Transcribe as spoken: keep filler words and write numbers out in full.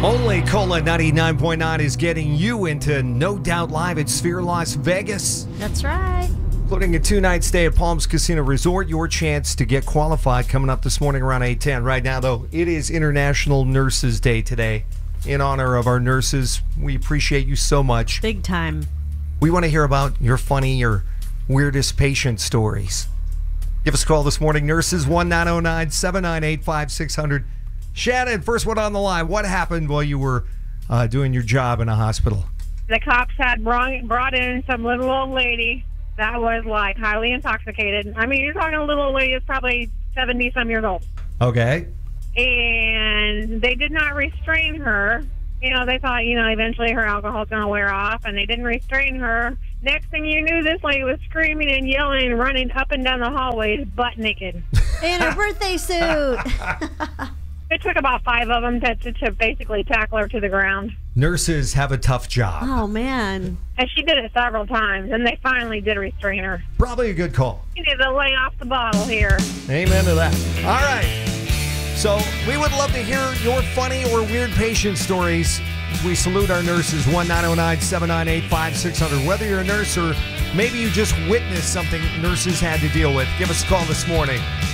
Only Cola ninety-nine point nine is getting you into No Doubt Live at Sphere Las Vegas. That's right. Including a two-night stay at Palms Casino Resort. Your chance to get qualified coming up this morning around eight ten. Right now, though, it is International Nurses Day today. In honor of our nurses, we appreciate you so much. Big time. We want to hear about your funny or weirdest patient stories. Give us a call this morning, nurses, one nine zero nine, seven nine eight, five six zero zero. Shannon, first one on the line. What happened while you were uh, doing your job in a hospital? The cops had brought, brought in some little old lady that was, like, highly intoxicated. I mean, you're talking a little old lady that's probably seventy-some years old. Okay. And they did not restrain her. You know, they thought, you know, eventually her alcohol's going to wear off, and they didn't restrain her. Next thing you knew, this lady was screaming and yelling and running up and down the hallways butt naked. In her birthday suit. It took about five of them to, to, to basically tackle her to the ground. Nurses have a tough job. Oh, man. And she did it several times, and they finally did restrain her. Probably a good call. You need to lay off the bottle here. Amen to that. All right. So we would love to hear your funny or weird patient stories. We salute our nurses, one nine zero nine, seven nine eight, five six zero zero. Whether you're a nurse or maybe you just witnessed something nurses had to deal with, give us a call this morning.